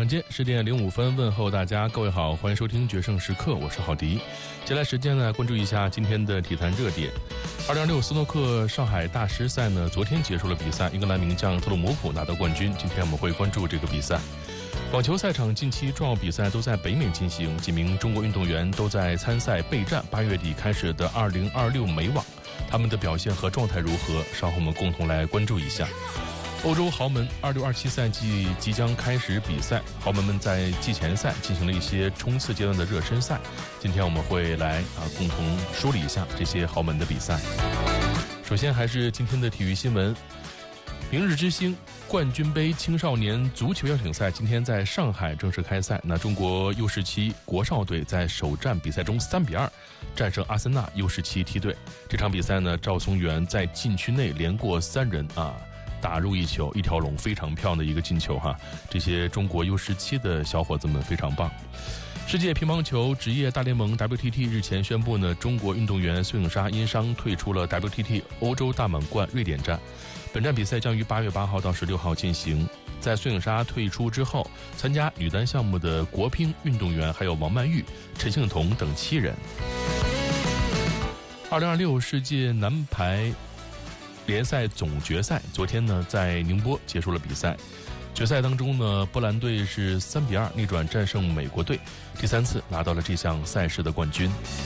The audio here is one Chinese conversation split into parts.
晚间10:05问候大家，各位好，欢迎收听决胜时刻，我是郝迪。接下来时间呢，关注一下今天的体坛热点。2026斯诺克上海大师赛呢，昨天结束了比赛，英格兰名将特鲁姆普拿到冠军。今天我们会关注这个比赛。网球赛场近期重要比赛都在北美进行，几名中国运动员都在参赛备战8月底开始的2026美网，他们的表现和状态如何？稍后我们共同来关注一下。欧洲豪门26-27赛季即将开始比赛，豪门们在季前赛进行了一些冲刺阶段的热身赛。今天我们会来共同梳理一下这些豪门的比赛。首先还是今天的体育新闻，明日之星冠军杯青少年足球邀请赛今天在上海正式开赛。那中国 U17 国少队在首战比赛中3-2战胜阿森纳 U17 梯队。这场比赛呢，赵松元在禁区内连过3人打入一球一条龙，非常漂亮的一个进球哈！这些中国 U17 的小伙子们非常棒。世界乒乓球职业大联盟 WTT 日前宣布呢，中国运动员孙颖莎因伤退出了 WTT 欧洲大满贯瑞典站。本站比赛将于8月8号到16号进行。在孙颖莎退出之后，参加女单项目的国乒运动员还有王曼玉、陈幸同等7人。2026世界男排联赛总决赛昨天呢在宁波结束了比赛。决赛当中呢，波兰队是3-2逆转战胜美国队，第3次拿到了这项赛事的冠军。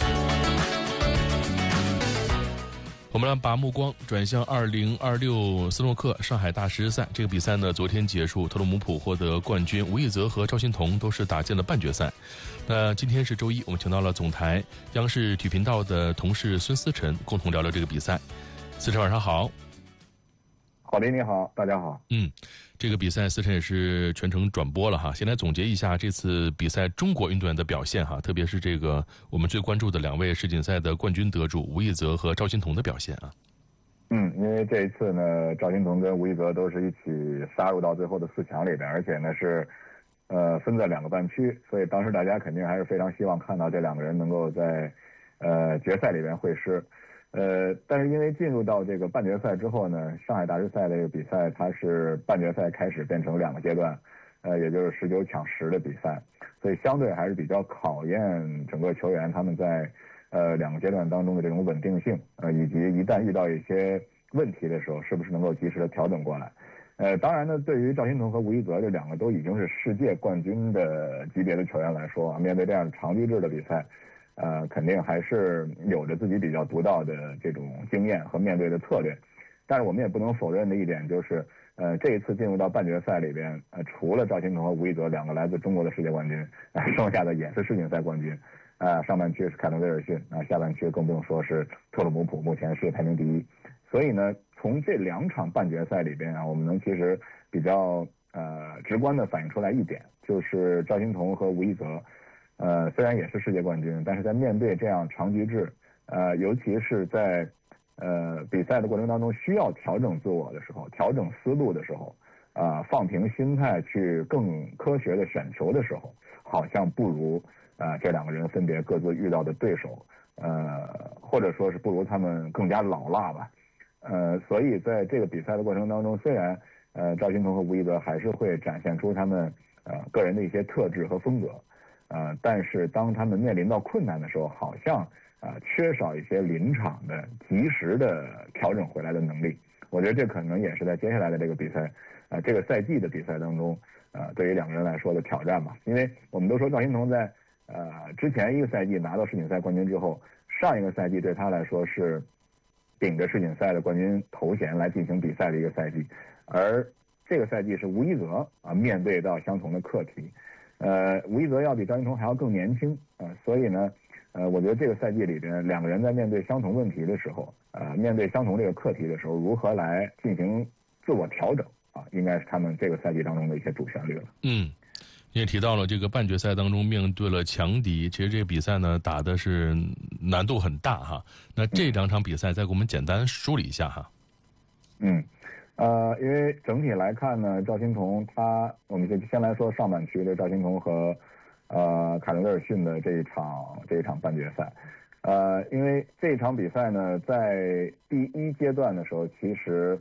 我们来把目光转向2026斯诺克上海大师赛。这个比赛呢昨天结束，特鲁姆普获得冠军，吴亦泽和赵心童都是打进了半决赛。那今天是周一，我们请到了总台央视体育频道的同事孙思辰，共同聊聊这个比赛。思辰晚上好。 郝林你好，大家好。 这个比赛思辰也是全程转播了哈。先来总结一下这次比赛中国运动员的表现哈，特别是这个我们最关注的2位世锦赛的冠军得主吴亦泽和赵心童的表现啊。 因为这一次呢，赵心童跟吴亦泽都是一起杀入到最后的4强里边，而且呢是分在2个半区，所以当时大家肯定还是非常希望看到这2个人能够在决赛里边会师。但是因为进入到这个半决赛之后呢，上海大师赛的这个比赛它是半决赛开始变成2个阶段，也就是19抢10的比赛，所以相对还是比较考验整个球员他们在2个阶段当中的这种稳定性，以及一旦遇到一些问题的时候，是不是能够及时的调整过来。当然呢，对于赵心童和吴亦泽这2个都已经是世界冠军的级别的球员来说面对这样长期制的比赛，肯定还是有着自己比较独到的这种经验和面对的策略。但是我们也不能否认的一点就是，这一次进入到半决赛里边，除了赵心童和吴亦泽2个来自中国的世界冠军，剩下的也是世锦赛冠军。上半区是凯伦威尔逊，下半区更不用说是特鲁姆普，目前世界排名第1。所以呢，从这2场半决赛里边我们能其实比较直观的反映出来一点，就是赵心童和吴亦泽。虽然也是世界冠军，但是在面对这样长局制，尤其是在比赛的过程当中需要调整自我的时候，调整思路的时候，放平心态去更科学的选球的时候，好像不如这2个人分别各自遇到的对手，或者说是不如他们更加老辣吧。所以在这个比赛的过程当中，虽然赵心童和吴亦泽还是会展现出他们个人的一些特质和风格。但是当他们面临到困难的时候，好像缺少一些临场的及时的调整回来的能力。我觉得这可能也是在接下来的这个比赛这个赛季的比赛当中对于2个人来说的挑战吧。因为我们都说赵心童在之前一个赛季拿到世锦赛冠军之后，上一个赛季对他来说是顶着世锦赛的冠军头衔来进行比赛的一个赛季，而这个赛季是吴亦泽面对到相同的课题。吴亦泽要比赵心童还要更年轻所以呢我觉得这个赛季里边2个人在面对相同问题的时候面对相同这个课题的时候，如何来进行自我调整应该是他们这个赛季当中的一些主旋律了。 你也提到了这个半决赛当中面对了强敌，其实这个比赛呢打的是难度很大哈。那这2场比赛再给我们简单梳理一下哈。 因为整体来看呢，赵心童我们就先来说上半区的赵心童和凯伦威尔逊的这一场半决赛。因为这一场比赛呢，在第1阶段的时候，其实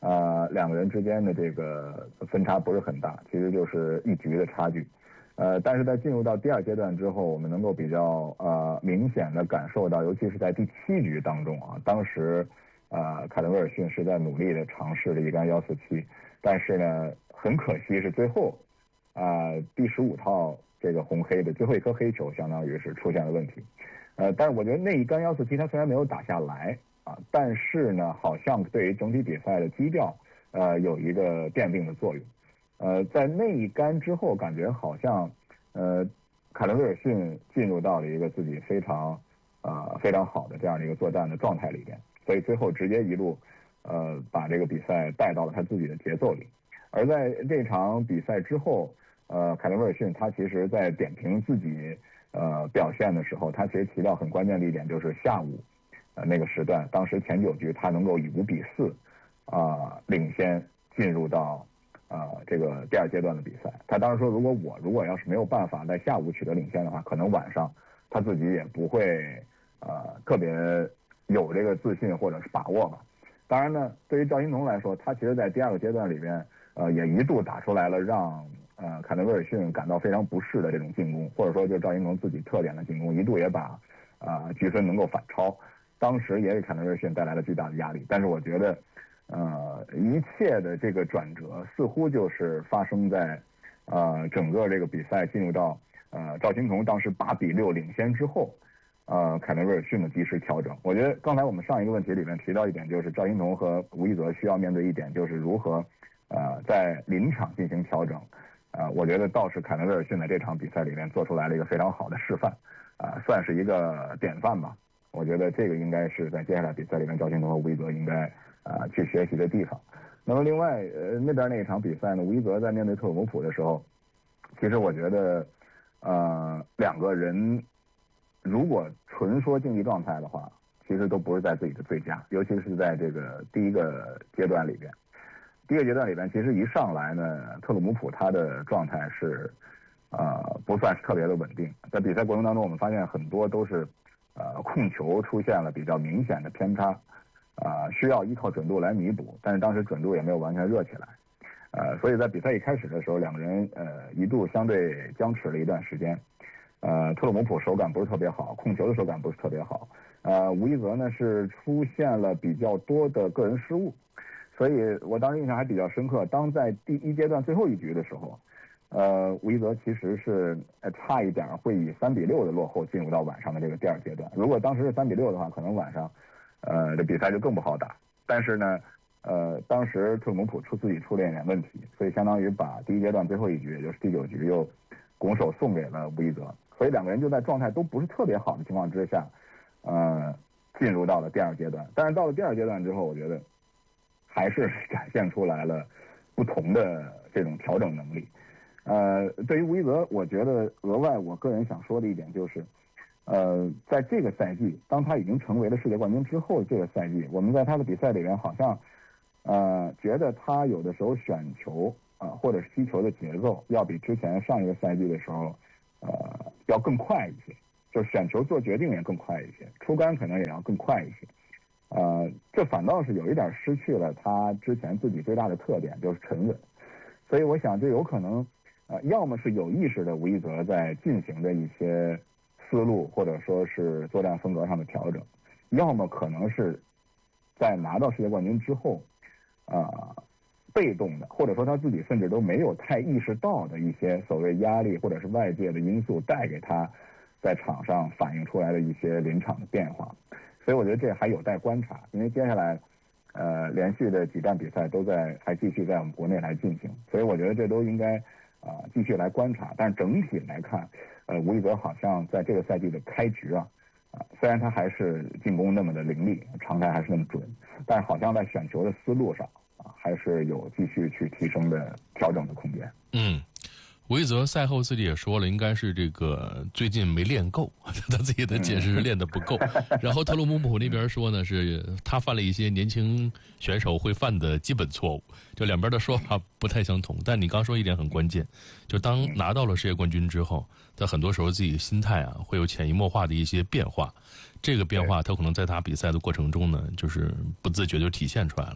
两个人之间的这个分差不是很大，其实就是1局的差距。但是在进入到第2阶段之后，我们能够比较明显的感受到，尤其是在第7局当中啊，当时凯伦威尔逊是在努力的尝试着一杆147，但是呢，很可惜是最后第15套这个红黑的最后一颗黑球，相当于是出现了问题。但是我觉得那一杆147它虽然没有打下来啊，但是呢，好像对于整体比赛的基调有一个奠定的作用。在那一杆之后，感觉好像凯伦威尔逊进入到了一个自己非常好的这样的一个作战的状态里边，所以最后直接一路把这个比赛带到了他自己的节奏里。而在这场比赛之后，凯伦威尔逊他其实在点评自己表现的时候，他其实提到很关键的一点，就是下午那个时段，当时前9局他能够以5-4领先进入到这个第2阶段的比赛。他当时说，如果要是没有办法在下午取得领先的话，可能晚上他自己也不会特别有这个自信或者是把握吧。当然呢，对于赵心童来说，他其实在第2个阶段里边也一度打出来了让凯伦威尔逊感到非常不适的这种进攻，或者说就是赵心童自己特点的进攻，一度也把局分能够反超，当时也给凯伦威尔逊带来了巨大的压力。但是我觉得一切的这个转折似乎就是发生在整个这个比赛进入到赵心童当时8-6领先之后，凯伦威尔逊的及时调整。我觉得刚才我们上一个问题里面提到一点，就是赵心童和吴一泽需要面对一点，就是如何在临场进行调整。我觉得倒是凯伦威尔逊在这场比赛里面做出来了一个非常好的示范，算是一个典范吧。我觉得这个应该是在接下来比赛里面赵心童和吴一泽应该去学习的地方。那么另外那边那一场比赛呢，吴一泽在面对特鲁姆普的时候，其实我觉得两个人如果纯说竞技状态的话，其实都不是在自己的最佳，尤其是在这个第1个阶段里边。第1个阶段里边，其实一上来呢，特鲁姆普他的状态是不算是特别的稳定。在比赛过程当中，我们发现很多都是控球出现了比较明显的偏差，需要依靠准度来弥补，但是当时准度也没有完全热起来，所以在比赛一开始的时候，两个人一度相对僵持了一段时间。特鲁姆普手感不是特别好，控球的手感不是特别好，吴一泽呢是出现了比较多的个人失误，所以我当时印象还比较深刻。当在第1阶段最后1局的时候，吴一泽其实是差一点会以3-6的落后进入到晚上的这个第2阶段。如果当时是3-6的话，可能晚上这比赛就更不好打。但是呢，当时特鲁姆普自己出了一点问题，所以相当于把第1阶段最后1局，也就是第9局又拱手送给了吴一泽。所以两个人就在状态都不是特别好的情况之下，进入到了第2阶段。但是到了第2阶段之后，我觉得还是展现出来了不同的这种调整能力。对于吴一泽，我觉得额外我个人想说的一点就是，在这个赛季，当他已经成为了世界冠军之后，这个赛季我们在他的比赛里面好像觉得他有的时候选球或者是踢球的节奏要比之前上一个赛季的时候要更快一些，就是选球做决定也更快一些，出杆可能也要更快一些。这反倒是有一点失去了他之前自己最大的特点，就是沉稳。所以我想这有可能要么是有意识的吴一泽在进行的一些思路或者说是作战风格上的调整，要么可能是在拿到世界冠军之后被动的，或者说他自己甚至都没有太意识到的一些所谓压力或者是外界的因素带给他在场上反映出来的一些临场的变化。所以我觉得这还有待观察，因为接下来连续的几站比赛都还继续在我们国内来进行，所以我觉得这都应该继续来观察。但整体来看，吴一泽好像在这个赛季的开局虽然他还是进攻那么的凌厉，长台还是那么准，但是好像在选球的思路上还是有继续去提升的调整的空间。 吴一泽赛后自己也说了，应该是这个最近没练够，他自己的解释是练得不够。然后特鲁姆普那边说呢，是他犯了一些年轻选手会犯的基本错误，就两边的说法不太相同。但你刚说一点很关键，就当拿到了世界冠军之后，在很多时候自己心态会有潜移默化的一些变化，这个变化他可能在他比赛的过程中呢，就是不自觉就体现出来了。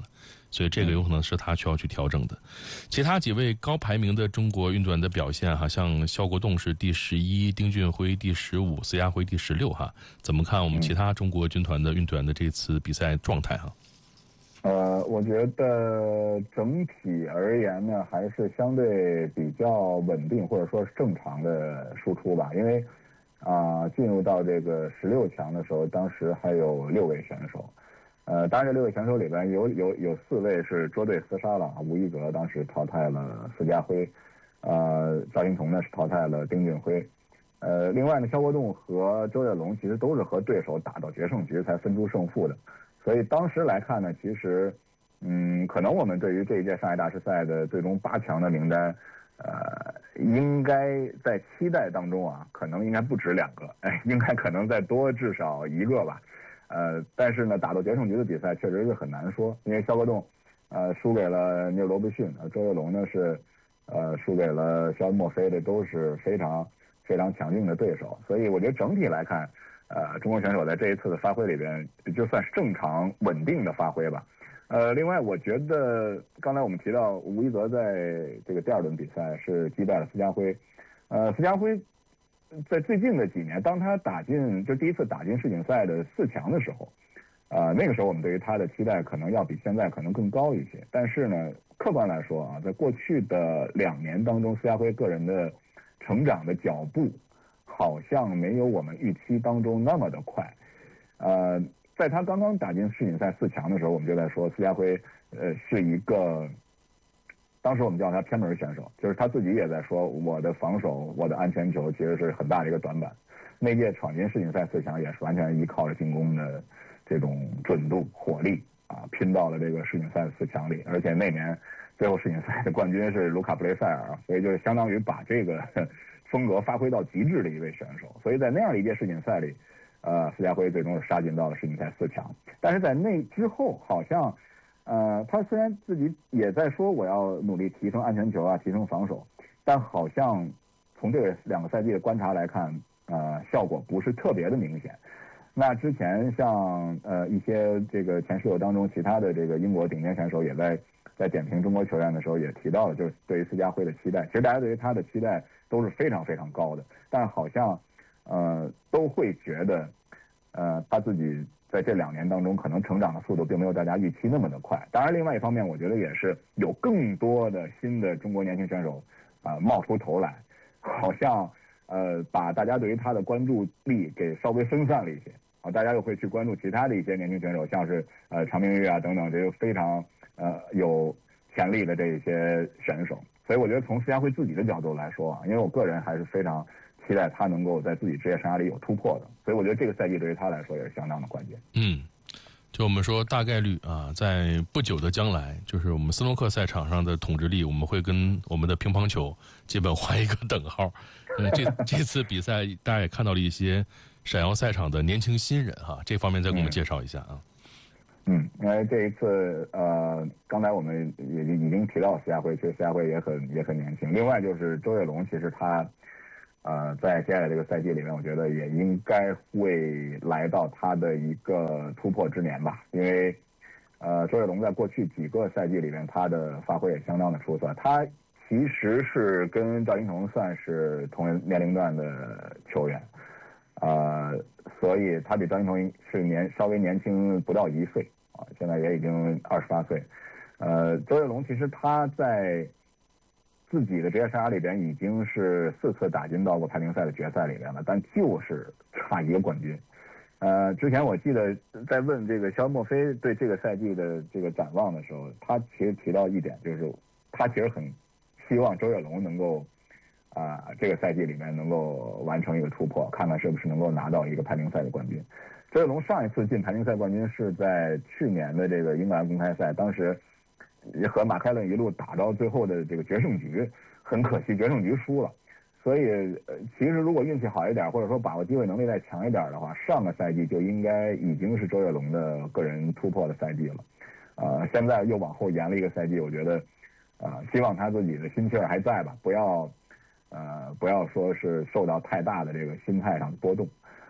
所以这个有可能是他需要去调整的。其他几位高排名的中国运动员的表现哈，像肖国栋是第11，丁俊晖第15，司佳辉第16哈。怎么看我们其他中国军团的运动员的这次比赛状态哈？ 我觉得整体而言呢，还是相对比较稳定或者说是正常的输出吧。因为进入到这个16强的时候，当时还有6位选手。当然这6位选手里边有4位是捉对厮杀了，吴一格当时淘汰了司佳辉，赵英彤呢是淘汰了丁俊晖。另外呢，肖国栋和周跃龙其实都是和对手打到决胜局才分出胜负的。所以当时来看呢，其实，可能我们对于这一届上海大师赛的最终8强的名单，应该在期待当中可能应该不止2个，应该可能再多至少1个吧。但是呢，打到决胜局的比赛确实是很难说，因为肖国栋，输给了尼尔罗伯逊，周跃龙呢是，输给了肖恩莫菲，这都是非常非常强劲的对手。所以我觉得整体来看，中国选手在这一次的发挥里边，就算是正常稳定的发挥吧。另外我觉得刚才我们提到吴一泽在这个第2轮比赛是击败了司佳辉，司佳辉在最近的几年，当他第一次打进世锦赛的4强的时候，那个时候我们对于他的期待可能要比现在可能更高一些。但是呢，客观来说在过去的2年当中，司佳辉个人的成长的脚步好像没有我们预期当中那么的快。在他刚刚打进世锦赛4强的时候，我们就在说司佳辉是一个，当时我们叫他偏门选手，就是他自己也在说，我的防守，我的安全球其实是很大的一个短板。那届闯进世锦赛4强也是完全依靠着进攻的这种准度、火力拼到了这个世锦赛4强里。而且那年最后世锦赛的冠军是卢卡布雷塞尔，所以就相当于把这个风格发挥到极致的一位选手。所以在那样的一届世锦赛里，司佳辉最终是杀进到了世锦赛4强。但是在那之后，好像他虽然自己也在说我要努力提升安全球提升防守，但好像从这2个赛季的观察来看，效果不是特别的明显。那之前像一些这个前室友当中，其他的这个英国顶尖选手也在点评中国球员的时候也提到了，就是对于司佳辉的期待，其实大家对于他的期待都是非常非常高的，但好像都会觉得他自己在这2年当中可能成长的速度并没有大家预期那么的快。当然另外一方面，我觉得也是有更多的新的中国年轻选手冒出头来，好像把大家对于他的关注力给稍微分散了一些大家又会去关注其他的一些年轻选手，像是常明玉等等这个非常有潜力的这一些选手。所以我觉得从司佳辉自己的角度来说因为我个人还是非常期待他能够在自己职业生涯里有突破的，所以我觉得这个赛季对于他来说也是相当的关键。 就我们说大概率在不久的将来，就是我们斯诺克赛场上的统治力，我们会跟我们的乒乓球基本画一个等号。这次比赛大家也看到了一些闪耀赛场的年轻新人这方面再给我们介绍一下因为这一次刚才我们也已经提到司佳辉，其实司佳辉也很年轻。另外就是周跃龙，其实他在接下来这个赛季里面，我觉得也应该会来到他的一个突破之年吧。因为周跃龙在过去几个赛季里面，他的发挥也相当的出色。他其实是跟赵英彤算是同年龄段的球员，所以他比赵英彤是稍微年轻不到1岁现在也已经28岁。周跃龙其实他在自己的职业生涯里边已经是4次打进到过排名赛的决赛里边了，但就是差1个冠军。之前我记得在问这个肖恩莫菲对这个赛季的这个展望的时候，他其实提到一点，就是他其实很希望周跃龙能够这个赛季里面能够完成一个突破，看看是不是能够拿到一个排名赛的冠军。周跃龙上一次进排名赛冠军是在去年的这个英格兰公开赛，当时和马凯伦一路打到最后的这个决胜局，很可惜决胜局输了。所以其实如果运气好一点，或者说把握机会能力再强一点的话，上个赛季就应该已经是周跃龙的个人突破的赛季了。现在又往后延了1个赛季，我觉得希望他自己的心气儿还在吧，不要说是受到太大的这个心态上的波动。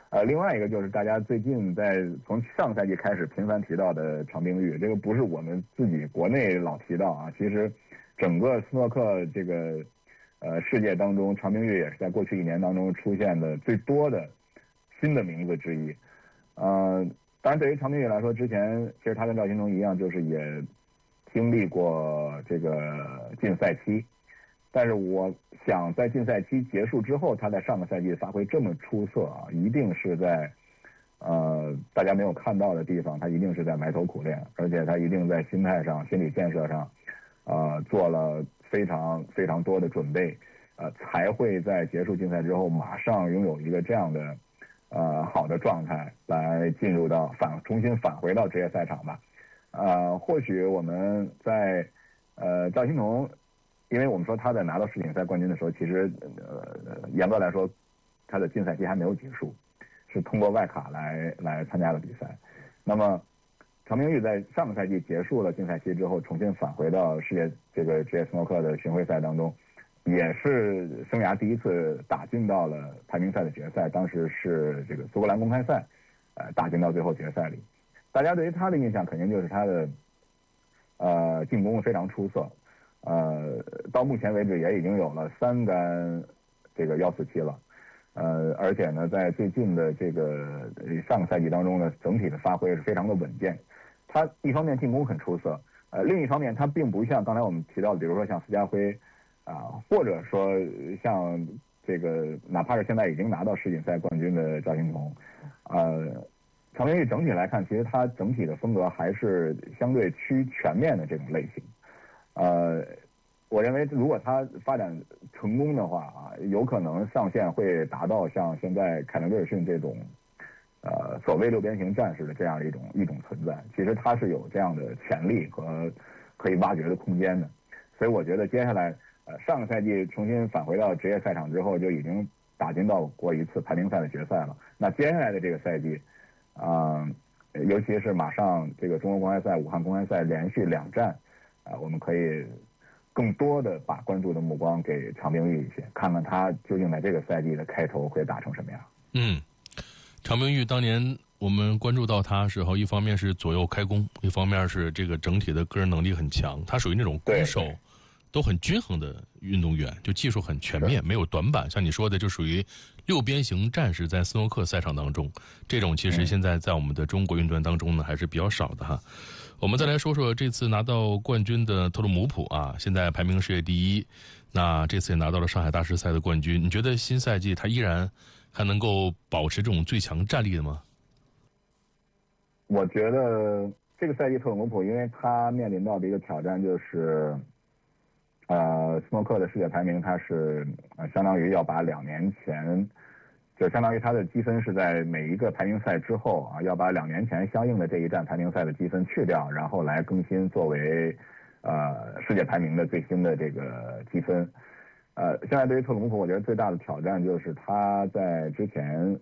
另外一个就是大家最近从上赛季开始频繁提到的长冰玉，这个不是我们自己国内老提到啊，其实整个斯诺克这个世界当中，长冰玉也是在过去1年当中出现的最多的新的名字之一。当然对于长冰玉来说，之前其实他跟赵心童一样，就是也经历过这个禁赛期，但是我想在禁赛期结束之后，他在上个赛季发挥这么出色啊，一定是在大家没有看到的地方，他一定是在埋头苦练，而且他一定在心态上、心理建设上做了非常非常多的准备，才会在结束竞赛之后马上拥有一个这样的好的状态来进入到重新返回到职业赛场吧。或许我们在赵心童，因为我们说他在拿到世锦赛冠军的时候，其实严格来说他的竞赛期还没有结束，是通过外卡来参加了比赛。那么长冰玉在上个赛季结束了竞赛期之后，重新返回到世界这个职业斯诺克的巡回赛当中，也是生涯第一次打进到了排名赛的决赛，当时是这个苏格兰公开赛，打进到最后决赛里。大家对于他的印象肯定就是他的进攻非常出色，到目前为止也已经有了3杆这个147了，而且呢在最近的这个上个赛季当中呢，整体的发挥是非常的稳健。他一方面进攻很出色，另一方面他并不像刚才我们提到的，比如说像斯嘉辉或者说像这个哪怕是现在已经拿到世锦赛冠军的赵心童，长冰玉整体来看，其实他整体的风格还是相对趋全面的这种类型。我认为如果他发展成功的话有可能上限会达到像现在凯伦威尔逊这种所谓6边形战士的这样的一种存在。其实他是有这样的潜力和可以挖掘的空间的。所以我觉得接下来上个赛季重新返回到职业赛场之后，就已经打进到过一次排名赛的决赛了。那接下来的这个赛季尤其是马上这个中国公开赛、武汉公开赛连续2战，我们可以更多的把关注的目光给长冰玉一些，看看他究竟在这个赛季的开头会打成什么样。 长冰玉当年我们关注到他时候，一方面是左右开弓，一方面是这个整体的个人能力很强，他属于那种攻守都很均衡的运动员，就技术很全面，没有短板。像你说的，就属于6边形战士，在斯诺克赛场当中，这种其实现在在我们的中国运动员当中呢还是比较少的哈。我们再来说说这次拿到冠军的特鲁姆普现在排名世界第1，那这次也拿到了上海大师赛的冠军。你觉得新赛季他依然还能够保持这种最强战力的吗？ 我觉得这个赛季特鲁姆普，因为他面临到的一个挑战就是斯诺克的世界排名，它是相当于要把2年前，就相当于它的积分是在每一个排名赛之后要把2年前相应的这一站排名赛的积分去掉，然后来更新作为世界排名的最新的这个积分。现在对于特鲁姆普，我觉得最大的挑战就是他在之前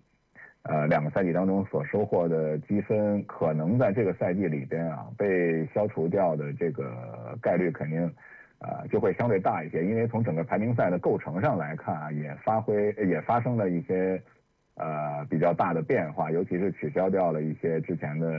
2个赛季当中所收获的积分，可能在这个赛季里边被消除掉的这个概率肯定就会相对大一些，因为从整个排名赛的构成上来看也发生了一些比较大的变化，尤其是取消掉了一些之前的